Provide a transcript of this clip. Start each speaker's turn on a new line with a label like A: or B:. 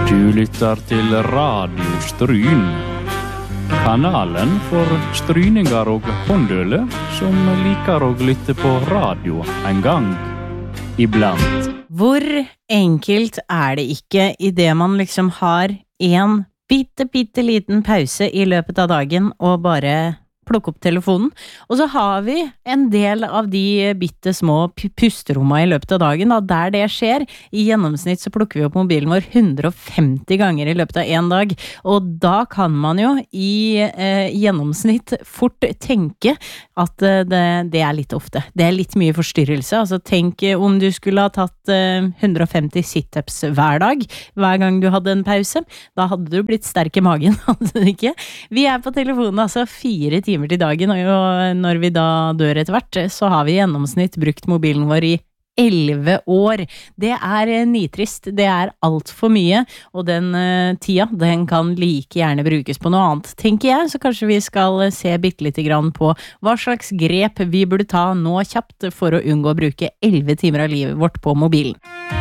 A: Du lytter til Radio Stryn. Kanalen for stryninger og håndøle som liker å lytte på radio en gang iblant.
B: Hvor enkelt det ikke I det man liksom har en bitte liten pause I løpet av dagen og bare plukke opp telefonen. Og så har vi en del av de bitte små pusteromma I løpet av dagen, da, der det skjer. I gjennomsnitt så plukker vi opp mobilen vår 150 ganger I løpet av en dag, og da kan man jo I gjennomsnitt fort tenke at det litt ofte. Det litt mye forstyrrelse. Altså tenk om du skulle ha tatt 150 sit-ups hver dag, hver gang du hadde en pause. Da hadde du blitt sterk I magen, hadde du ikke? Vi på telefonen altså 4 timer til dagen, og når vi da dør etter hvert, så har vi I gjennomsnitt brukt mobilen vår I 11 år. Det nitrist, det alt for mye, og den tida, den kan like gjerne brukes på noe annet, tenker jeg, så kanskje vi skal se bitte grann på hva slags grep vi burde ta nå kjapt for å unngå å bruke 11 timer av livet vårt på mobilen.